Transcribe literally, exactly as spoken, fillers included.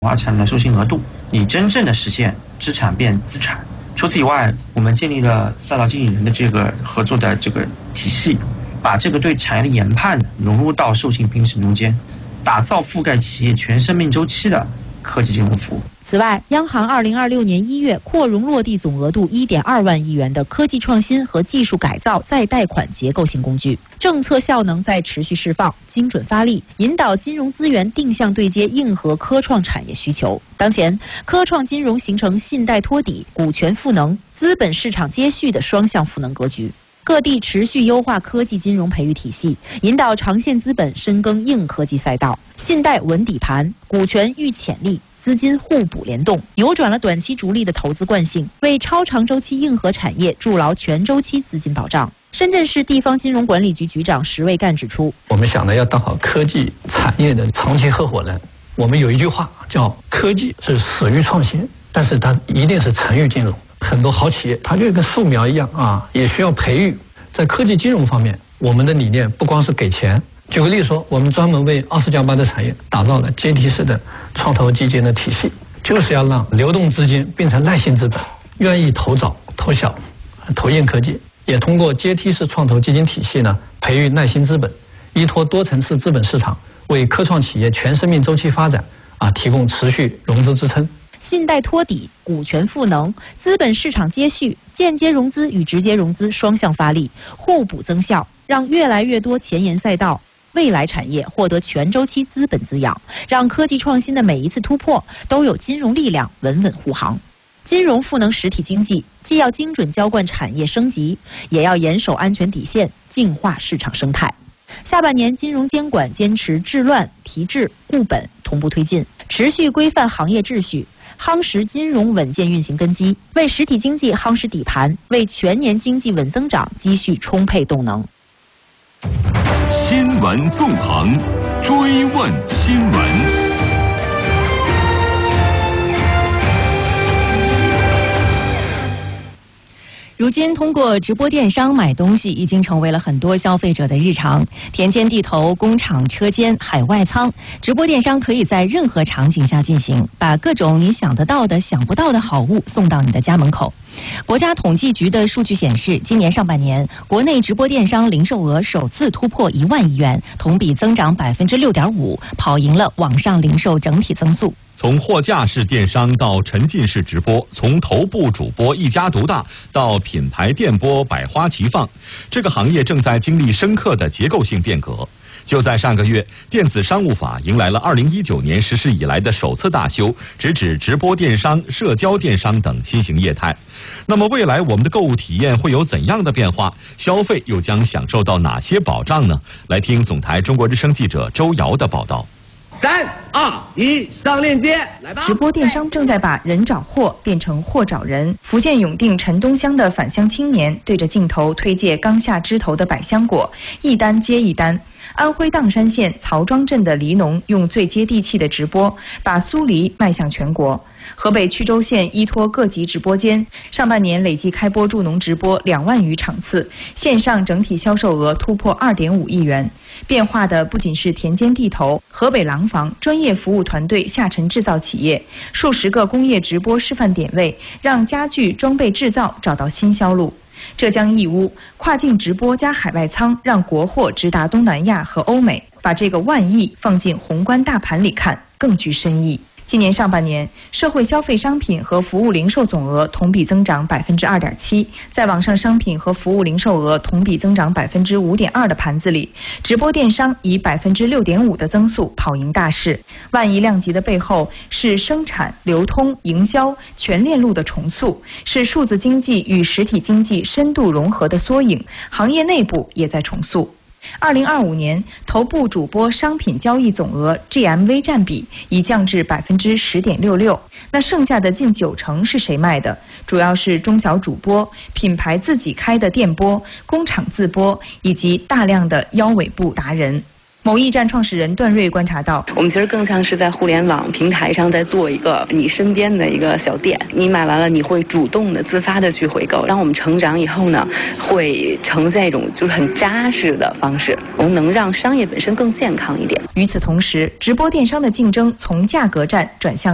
化产的授信额度，以真正的实现资产变资产。除此以外，我们建立了赛道经理人的这个合作的这个体系，把这个对产业的研判融入到授信评审中间，打造覆盖企业全生命周期的科技金融服务。 此外，央行二零二六年一月扩容落地总额度一点二万亿元的科技创新和技术改造再贷款结构性工具，政策效能在持续释放，精准发力，引导金融资源定向对接硬核科创产业需求。当前，科创金融形成信贷托底、股权赋能、资本市场接续的双向赋能格局。各地持续优化科技金融培育体系，引导长线资本深耕硬科技赛道，信贷稳底盘，股权遇潜力，资金互补联动，扭转了短期逐利的投资惯性，为超长周期硬核产业筑牢全周期资金保障。深圳市地方金融管理局局长石卫干指出， 我们想呢要当好科技产业的长期合伙人。我们有一句话叫科技是死于创新，但是它一定是沉于金融。很多好企业它就跟树苗一样啊，也需要培育。在科技金融方面，我们的理念不光是给钱。举个例说，我们专门为二十加八的产业打造了阶梯式的创投基金的体系，就是要让流动资金变成耐心资本，愿意投早、投小、投硬科技。也通过阶梯式创投基金体系呢，培育耐心资本，依托多层次资本市场，为科创企业全生命周期发展啊提供持续融资支撑。 信贷托底、股权赋能、资本市场接续、间接融资与直接融资双向发力，互补增效，让越来越多前沿赛道、未来产业获得全周期资本滋养，让科技创新的每一次突破都有金融力量稳稳护航。金融赋能实体经济，既要精准浇灌产业升级，也要严守安全底线，净化市场生态。下半年金融监管坚持治乱、提质、固本，同步推进，持续规范行业秩序，夯实金融稳健运行根基，为实体经济夯实底盘，为全年经济稳增长积蓄充沛动能。 新闻纵横，追问新闻。 如今，通过直播电商买东西已经成为了很多消费者的日常。田间地头、工厂车间、海外仓，直播电商可以在任何场景下进行，把各种你想得到的、想不到的好物送到你的家门口。国家统计局的数据显示，今年上半年，国内直播电商零售额首次突破一万亿元，同比增长百分之六点五，跑赢了网上零售整体增速。 从货架式电商到沉浸式直播，从头部主播一家独大到品牌电播百花齐放，这个行业正在经历深刻的结构性变革。就在上个月，电子商务法迎来了二零一九年实施以来的首次大修，直指直播电商、社交电商等新型业态。那么未来我们的购物体验会有怎样的变化？消费又将享受到哪些保障呢？来听总台中国之声记者周瑶的报道。 三二一，上链接，来吧！ 直播电商正在把人找货变成货找人。福建永定陈东乡的返乡青年对着镜头推介刚下枝头的百香果，一单接一单。安徽砀山县曹庄镇的梨农用最接地气的直播，把酥梨迈向全国。河北曲周县依托各级直播间，上半年累计开播助农直播两万余场次，线上整体销售额突破二点五亿元。变化的不仅是田间地头、河北廊坊专业服务团队下沉制造企业，数十个工业直播示范点位，让家具装备制造找到新销路。浙江义乌跨境直播加海外仓，让国货直达东南亚和欧美。把这个万亿放进宏观大盘里看，更具深意。今年上半年，社会消费商品和服务零售总额同比增长百分之二点七，在网上商品和服务零售额同比增长百分之五点二的盘子里，直播电商以百分之六点五的增速跑赢大势。万亿量级的背后是生产、流通、营销全链路的重塑，是数字经济与实体经济深度融合的缩影，行业内部也在重塑。二零二五年，头部主播商品交易总额 G M V 占比已降至百分之十点六六。那剩下的近九成是谁卖的？主要是中小主播、品牌自己开的店播、工厂自播以及大量的腰尾部达人。某驿站创始人段瑞观察到， 我们其实更像是在互联网平台上在做一个你身边的一个小店，你买完了你会主动的自发的去回购。当我们成长以后呢，会呈现一种就是很扎实的方式，我们能让商业本身更健康一点。 与此同时，直播电商的竞争从价格战转向